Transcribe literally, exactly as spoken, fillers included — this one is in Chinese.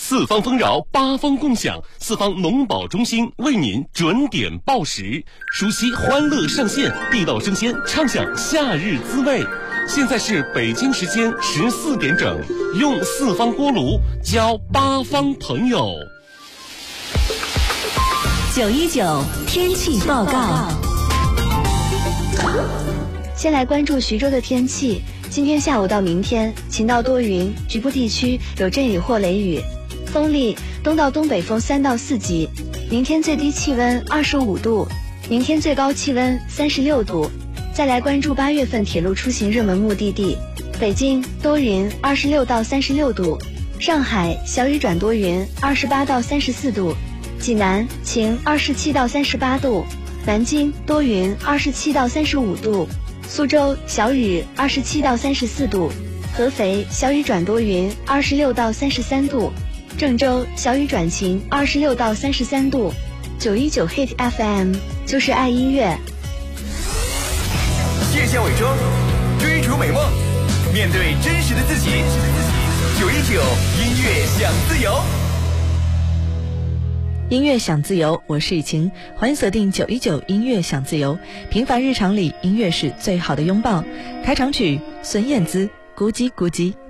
四方丰饶，八方共享，四方农保中心为您准点报时，熟悉欢乐上线，地道生鲜，畅享夏日滋味。现在是北京时间十四点整，用四方锅炉交八方朋友。 九一九天气报告。 先来关注徐州的天气，今天下午到明天晴到多云，局部地区有阵雨或雷雨，风力东到东北风三到四级。明天最低气温二十五度，明天最高气温三十六度。再来关注八月份铁路出行热门目的地，北京多云二十六到三十六度，上海小雨转多云二十八到三十四度，济南晴二十七到三十八度，南京多云二十七到三十五度，苏州小雨二十七到三十四度，合肥小雨转多云二十六到三十三度，郑州小雨转晴二十六到三十三度。九一九 Hit F M 就是爱音乐。 卸下伪装，追逐美梦，面对真实的自己。九一九音乐享自由。 音乐享自由，我是雨晴，欢迎锁定九一九音乐享自由。平凡日常里，音乐是最好的拥抱。开场曲孙燕姿，咕叽咕叽。